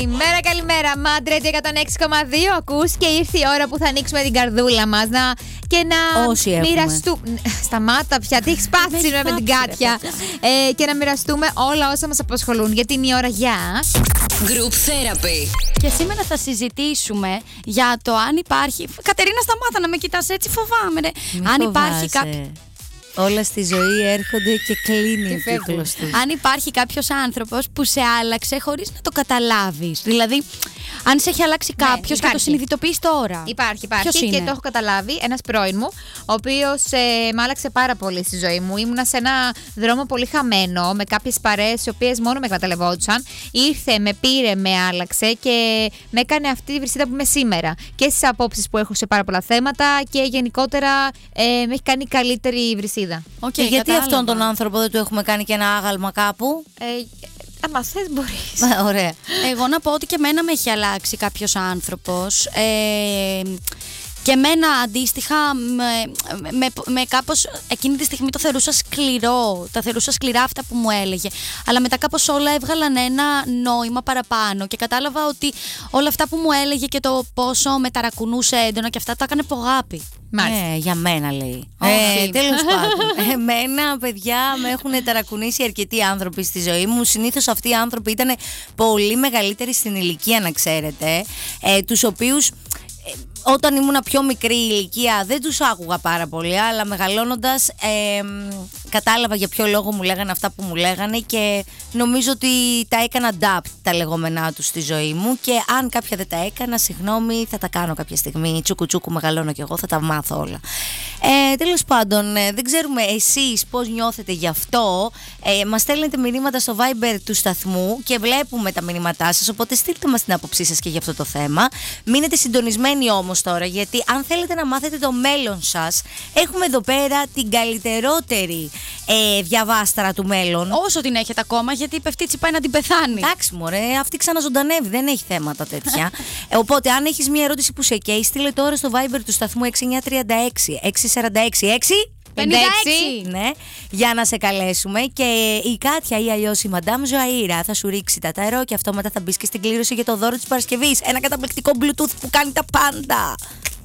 Καλημέρα. Μάντρε 106,2 ακούς και ήρθε η ώρα που θα ανοίξουμε την καρδούλα μας και να μοιραστούμε. Σταμάτα πια, τι έχεις πάθει σήμερα με την Κάτια. Και να μοιραστούμε όλα όσα μας απασχολούν, γιατί είναι η ώρα για Group Therapy. Και σήμερα θα συζητήσουμε για το αν υπάρχει. Κατερίνα, σταμάτα να με κοιτάς έτσι, φοβάμαι. Αν υπάρχει κάποιο. Όλα στη ζωή έρχονται και κλείνει ο κύκλος τους. Αν υπάρχει κάποιος άνθρωπος που σε άλλαξε χωρίς να το καταλάβεις. Δηλαδή, αν σε έχει αλλάξει κάποιος και το συνειδητοποιείς τώρα. Υπάρχει και το έχω καταλάβει. Ένας πρώην μου, ο οποίος με άλλαξε πάρα πολύ στη ζωή μου. Ήμουνα σε ένα δρόμο πολύ χαμένο, με κάποιες παρέες οι οποίες μόνο με εκμεταλλευόντουσαν. Ήρθε, με πήρε, με άλλαξε και με έκανε αυτή τη βρυσίδα που είμαι σήμερα. Και στις απόψεις που έχω σε πάρα πολλά θέματα και γενικότερα με έχει κάνει καλύτερη βρυσίδα. Και γιατί αυτόν τον άνθρωπο δεν του έχουμε κάνει και ένα άγαλμα κάπου? Αν θες μπορείς. Ωραία. Εγώ να πω ότι και εμένα με έχει αλλάξει κάποιος άνθρωπος. Και εμένα αντίστοιχα με κάπως εκείνη τη στιγμή το θεωρούσα σκληρό. Τα θεωρούσα σκληρά αυτά που μου έλεγε. Αλλά μετά κάπως όλα έβγαλαν ένα νόημα παραπάνω. Και κατάλαβα ότι όλα αυτά που μου έλεγε και το πόσο με ταρακουνούσε έντονα και αυτά τα έκανε από αγάπη. Για μένα λέει. Τέλος πάντων. Εμένα, παιδιά, με έχουν ταρακουνήσει αρκετοί άνθρωποι στη ζωή μου. Συνήθως αυτοί οι άνθρωποι ήταν πολύ μεγαλύτεροι στην ηλικία, να ξέρετε. Τους οποίους όταν ήμουν πιο μικρή ηλικία δεν τους άκουγα πάρα πολύ, αλλά μεγαλώνοντας κατάλαβα για ποιο λόγο μου λέγανε αυτά που μου λέγανε και νομίζω ότι τα έκανα adapt τα λεγόμενά τους στη ζωή μου και αν κάποια δεν τα έκανα, συγγνώμη, θα τα κάνω κάποια στιγμή. Τσούκου τσούκου μεγαλώνω κι εγώ, θα τα μάθω όλα. Τέλος πάντων, δεν ξέρουμε εσείς πώς νιώθετε γι' αυτό. Μας στέλνετε μηνύματα στο Viber του σταθμού και βλέπουμε τα μηνύματά σας, οπότε στείλτε μας την άποψή σας και για αυτό το θέμα. Μείνετε συντονισμένοι όμως τώρα, γιατί αν θέλετε να μάθετε το μέλλον σας, έχουμε εδώ πέρα την καλύτερότερη διαβάστρα του μέλλον. Όσο την έχετε ακόμα, γιατί η Πεφτίτσι πάει να την πεθάνει. Εντάξει μωρέ, αυτή ξαναζωντανεύει, δεν έχει θέματα τέτοια. Οπότε αν έχεις μια ερώτηση που σε καίει, στείλε τώρα στο Viber του σταθμού 6936-646-656, ναι, για να σε καλέσουμε και η Κάτια ή αλλιώς η Μαντάμ Ζωαΐρα θα σου ρίξει τα ταρό και αυτόματα θα μπεις και στην κλήρωση για το δώρο της Παρασκευής. Ένα καταπληκτικό Bluetooth που κάνει τα πάντα.